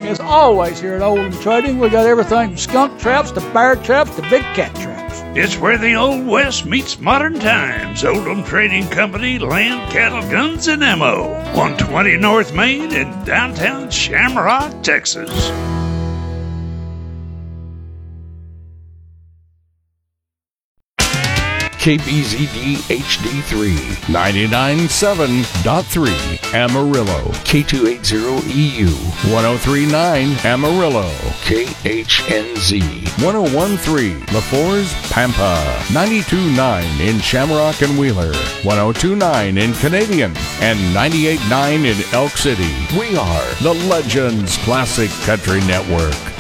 As always here at Oldham Trading, we got everything from skunk traps to bear traps to big cat traps. It's where the Old West meets modern times. Oldham Trading Company, land, cattle, guns, and ammo. 120 North Main in downtown Shamrock, Texas. KBZD HD3 99.7.3 Amarillo, K280EU 1039 Amarillo, KHNZ 1013 LaForce Pampa, 92.9 in Shamrock and Wheeler, 1029 in Canadian, and 98.9 in Elk City. We are the Legends Classic Country Network.